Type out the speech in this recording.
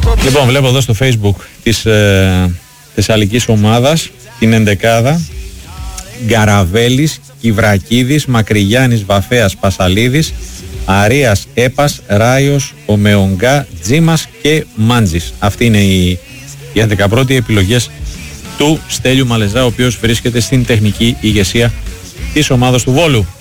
Λοιπόν, βλέπω εδώ στο Facebook της θεσσαλικής ομάδας την ενδεκάδα: Γκαραβέλης, Κιβρακίδης, Μακρυγιάννης, Βαφέας, Πασαλίδης, Αρίας, Έπας, Ράιος, Ομεονγκά, Τζίμας και Μάντζης. Αυτή είναι οι 11 επιλογές του Στέλιου Μαλεζά, ο οποίος βρίσκεται στην τεχνική ηγεσία της ομάδας του Βόλου.